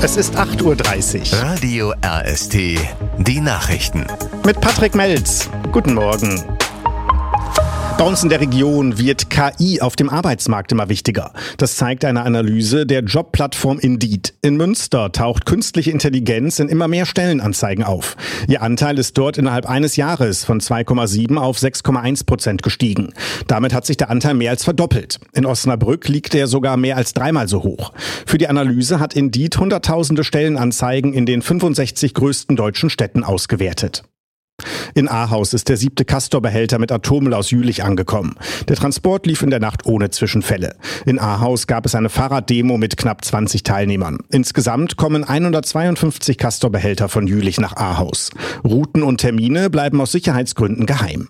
Es ist 8:30 Uhr. Radio RST, die Nachrichten. Mit Patrick Melz. Guten Morgen. Bei uns in der Region wird KI auf dem Arbeitsmarkt immer wichtiger. Das zeigt eine Analyse der Jobplattform Indeed. In Münster taucht künstliche Intelligenz in immer mehr Stellenanzeigen auf. Ihr Anteil ist dort innerhalb eines Jahres von 2,7 auf 6,1% gestiegen. Damit hat sich der Anteil mehr als verdoppelt. In Osnabrück liegt er sogar mehr als dreimal so hoch. Für die Analyse hat Indeed hunderttausende Stellenanzeigen in den 65 größten deutschen Städten ausgewertet. In Ahaus ist der 7. Castor-Behälter mit Atommüll aus Jülich angekommen. Der Transport lief in der Nacht ohne Zwischenfälle. In Ahaus gab es eine Fahrraddemo mit knapp 20 Teilnehmern. Insgesamt kommen 152 Castor-Behälter von Jülich nach Ahaus. Routen und Termine bleiben aus Sicherheitsgründen geheim.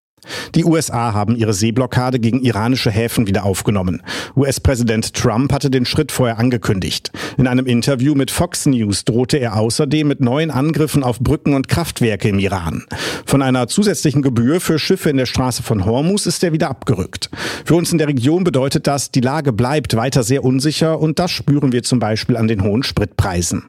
Die USA haben ihre Seeblockade gegen iranische Häfen wieder aufgenommen. US-Präsident Trump hatte den Schritt vorher angekündigt. In einem Interview mit Fox News drohte er außerdem mit neuen Angriffen auf Brücken und Kraftwerke im Iran. Von einer zusätzlichen Gebühr für Schiffe in der Straße von Hormuz ist er wieder abgerückt. Für uns in der Region bedeutet das, die Lage bleibt weiter sehr unsicher und das spüren wir zum Beispiel an den hohen Spritpreisen.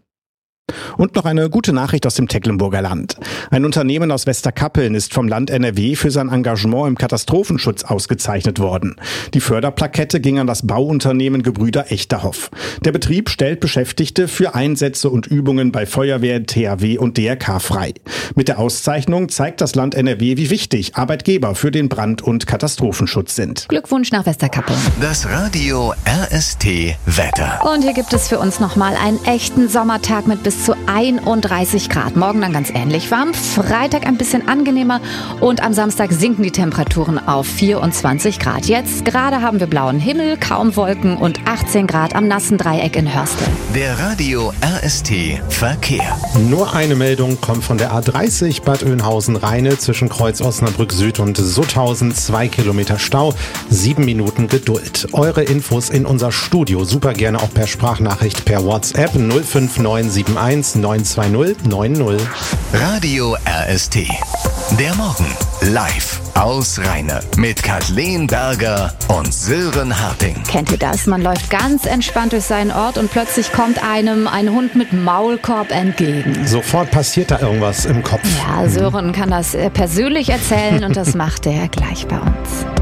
Und noch eine gute Nachricht aus dem Tecklenburger Land. Ein Unternehmen aus Westerkappeln ist vom Land NRW für sein Engagement im Katastrophenschutz ausgezeichnet worden. Die Förderplakette ging an das Bauunternehmen Gebrüder Echterhoff. Der Betrieb stellt Beschäftigte für Einsätze und Übungen bei Feuerwehr, THW und DRK frei. Mit der Auszeichnung zeigt das Land NRW, wie wichtig Arbeitgeber für den Brand- und Katastrophenschutz sind. Glückwunsch nach Westerkappeln. Das Radio RST Wetter. Und hier gibt es für uns nochmal einen echten Sommertag mit bis zu 31 Grad. Morgen dann ganz ähnlich warm, Freitag ein bisschen angenehmer und am Samstag sinken die Temperaturen auf 24 Grad. Jetzt gerade haben wir blauen Himmel, kaum Wolken und 18 Grad am nassen Dreieck in Hörstel. Der Radio RST Verkehr. Nur eine Meldung kommt von der A30 Bad Oeynhausen-Rheine zwischen Kreuz Osnabrück Süd und Sutthausen. 2 Kilometer Stau, 7 Minuten Geduld. Eure Infos in unser Studio super gerne auch per Sprachnachricht per WhatsApp 05971 920 90. Radio RST. Der Morgen live aus Rheine mit Kathleen Berger und Sören Harting. Kennt ihr das? Man läuft ganz entspannt durch seinen Ort und plötzlich kommt einem ein Hund mit Maulkorb entgegen. Sofort passiert da irgendwas im Kopf. Ja, Sören kann das persönlich erzählen und das macht er gleich bei uns.